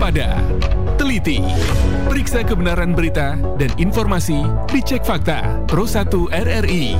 waspada, teliti, periksa kebenaran berita dan informasi di Cek Fakta Pro 1 RRI.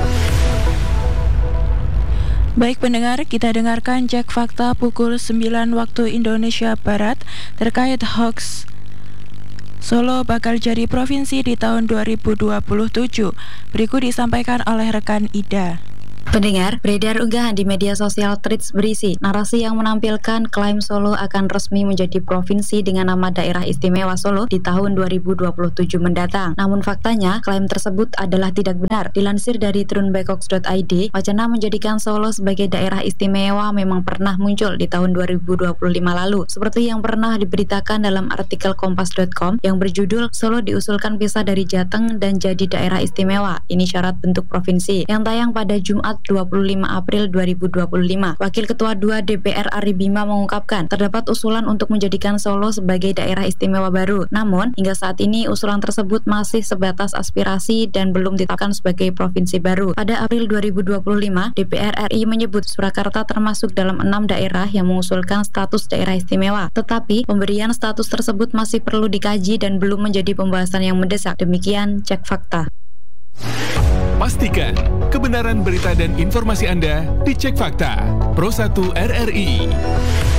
Baik pendengar, kita dengarkan Cek Fakta pukul 9 waktu Indonesia Barat terkait hoax Solo bakal jadi provinsi di tahun 2027. Berikut disampaikan oleh rekan Ida. Pendengar, beredar unggahan di media sosial Threads berisi narasi yang menampilkan klaim Solo akan resmi menjadi provinsi dengan nama Daerah Istimewa Solo di tahun 2027 mendatang. Namun faktanya, klaim tersebut adalah tidak benar. Dilansir dari trunbackox.id, wacana menjadikan Solo sebagai daerah istimewa memang pernah muncul di tahun 2025 lalu, seperti yang pernah diberitakan dalam artikel kompas.com yang berjudul Solo diusulkan pisah dari Jateng dan jadi daerah istimewa. Ini syarat bentuk provinsi, yang tayang pada Jumat 25 April 2025. Wakil Ketua 2 DPR Ari Bima mengungkapkan terdapat usulan untuk menjadikan Solo sebagai daerah istimewa baru. Namun, hingga saat ini usulan tersebut masih sebatas aspirasi dan belum ditetapkan sebagai provinsi baru. Pada April 2025, DPR RI menyebut Surakarta termasuk dalam 6 daerah yang mengusulkan status daerah istimewa. Tetapi, pemberian status tersebut masih perlu dikaji dan belum menjadi pembahasan yang mendesak. Demikian Cek Fakta. Pastikan kebenaran berita dan informasi Anda di Cek Fakta Pro 1 RRI.